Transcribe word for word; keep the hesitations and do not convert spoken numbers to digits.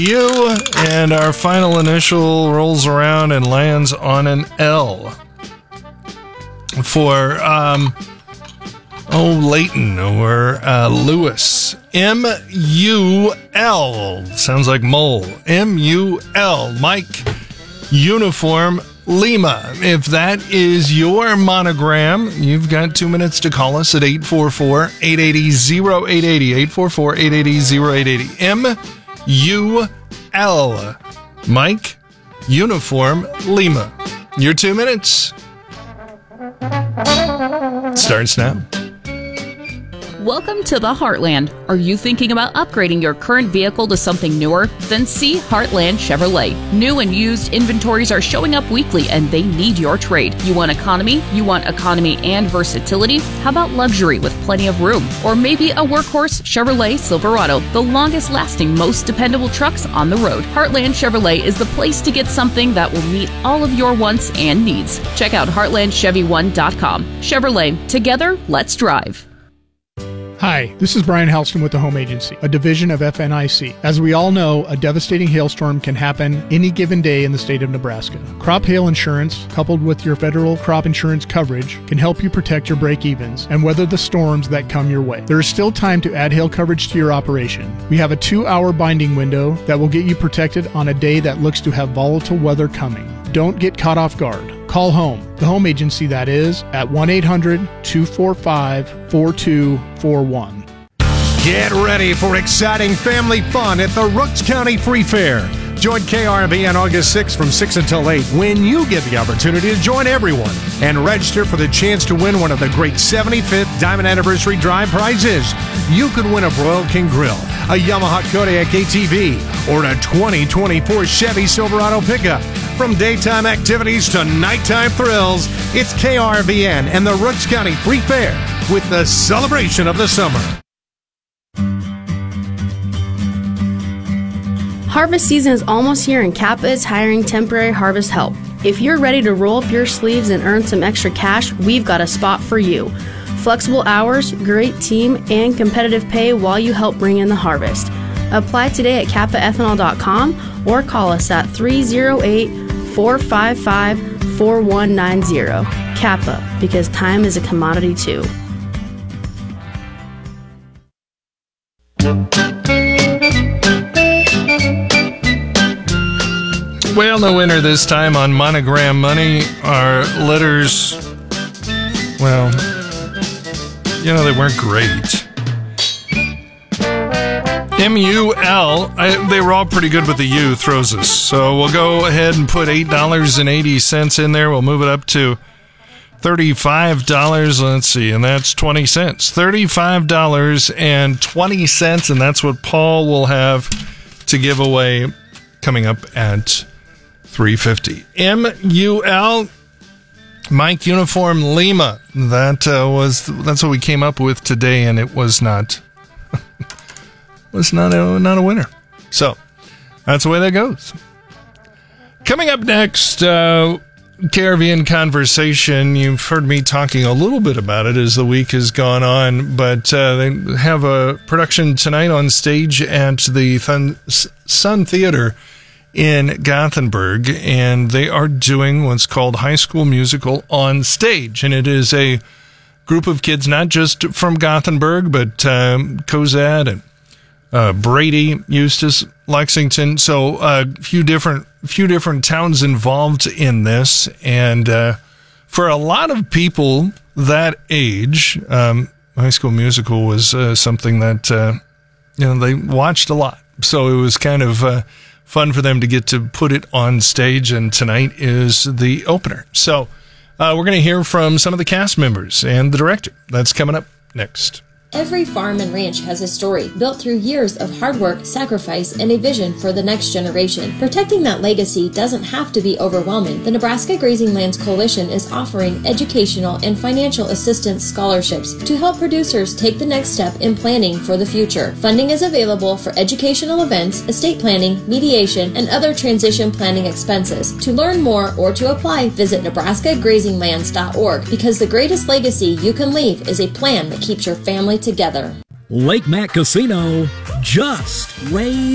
U, and our final initial rolls around and lands on an L. For, um, oh, Leighton or uh, Lewis. M U L. Sounds like mole. M U L. Mike, Uniform, Lima. If that is your monogram, you've got two minutes to call us at eight four four, eight eight zero, zero eight eight zero. eight four four, eight eight zero, zero eight eight zero. M U L. Mike, Uniform, Lima. Your two minutes starts now. Welcome to the Heartland. Are you thinking about upgrading your current vehicle to something newer? Then see Heartland Chevrolet. New and used inventories are showing up weekly and they need your trade. You want economy? You want economy and versatility? How about luxury with plenty of room? Or maybe a workhorse Chevrolet Silverado, the longest lasting, most dependable trucks on the road. Heartland Chevrolet is the place to get something that will meet all of your wants and needs. Check out heartland chevy one dot com. Chevrolet, together, let's drive. Hi, this is Brian Halston with the Home Agency, a division of F N I C. As we all know, a devastating hailstorm can happen any given day in the state of Nebraska. Crop hail insurance, coupled with your federal crop insurance coverage, can help you protect your break-evens and weather the storms that come your way. There is still time to add hail coverage to your operation. We have a two-hour binding window that will get you protected on a day that looks to have volatile weather coming. Don't get caught off guard. Call home, the Home Agency that is, at one eight hundred, two four five, four two four one. Get ready for exciting family fun at the Rooks County Free Fair. Join K R V on August sixth from six until eight when you get the opportunity to join everyone and register for the chance to win one of the great seventy-fifth Diamond Anniversary Drive prizes. You could win a Broil King Grill, a Yamaha Kodiak A T V, or a twenty twenty-four Chevy Silverado pickup. From daytime activities to nighttime thrills, it's K R V N and the Rooks County Free Fair with the celebration of the summer. Harvest season is almost here and Kappa is hiring temporary harvest help. If you're ready to roll up your sleeves and earn some extra cash, we've got a spot for you. Flexible hours, great team, and competitive pay while you help bring in the harvest. Apply today at kappa ethanol dot com or call us at three oh eight, four five five, four one nine zero. Kappa, because time is a commodity too. Well, no winner this time on Monogram Money. Our letters, well, you know, they weren't great. M U L, I, they were all pretty good, but the U throws us. So we'll go ahead and put eight dollars and eighty cents in there. We'll move it up to thirty-five dollars. Let's see, and that's twenty cents. thirty-five dollars and twenty cents, and that's what Paul will have to give away coming up at three fifty. M U L, Mike, Uniform, Lima. That uh, was that's what we came up with today, and it was not was not a not a winner. So that's the way that goes. Coming up next, uh, K R V N Conversation. You've heard me talking a little bit about it as the week has gone on, but uh, they have a production tonight on stage at the Thun- Sun Theater in Gothenburg, and they are doing what's called High School Musical on stage, and it is a group of kids not just from Gothenburg, but um, Cozad and uh, Brady, Eustis, Lexington, so a uh, few different few different towns involved in this, and uh, for a lot of people that age, um, High School Musical was uh, something that uh, you know they watched a lot, so it was kind of uh, fun for them to get to put it on stage, and tonight is the opener. So uh, we're going to hear from some of the cast members and the director. That's coming up next. Every farm and ranch has a story built through years of hard work, sacrifice, and a vision for the next generation. Protecting that legacy doesn't have to be overwhelming. The Nebraska Grazing Lands Coalition is offering educational and financial assistance scholarships to help producers take the next step in planning for the future. Funding is available for educational events, estate planning, mediation, and other transition planning expenses. To learn more or to apply, visit nebraska grazing lands dot org, because the greatest legacy you can leave is a plan that keeps your family together. Lake Mac Casino, just way